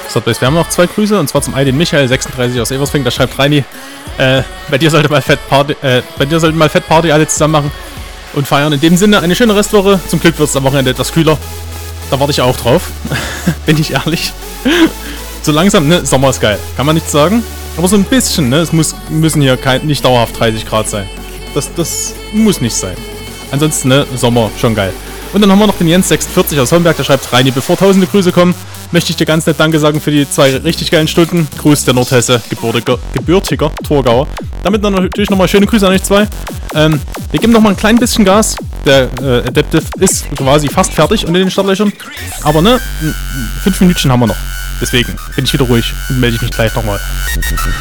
So, wir haben noch 2 Grüße, und zwar zum einen den Michael36 aus Eversfing, der schreibt rein, bei dir sollte mal Fett Party alle zusammen machen und feiern. In dem Sinne eine schöne Restwoche. Zum Glück wird es am Wochenende etwas kühler. Da warte ich auch drauf, bin ich ehrlich. So langsam, ne, Sommer ist geil, kann man nicht sagen. Aber so ein bisschen, ne, es müssen hier nicht dauerhaft 30 Grad sein. Das muss nicht sein. Ansonsten, ne, Sommer, schon geil. Und dann haben wir noch den Jens46 aus Homberg, der schreibt rein, bevor tausende Grüße kommen, möchte ich dir ganz nett Danke sagen für die 2 richtig geilen Stunden. Gruß der Nordhesse, gebürtiger Thurgauer. Damit dann natürlich nochmal schöne Grüße an euch 2. Wir geben nochmal ein klein bisschen Gas. Der Adaptive ist quasi fast fertig und in den Startlöchern. Aber ne, 5 Minütchen haben wir noch. Deswegen bin ich wieder ruhig und melde ich mich gleich nochmal.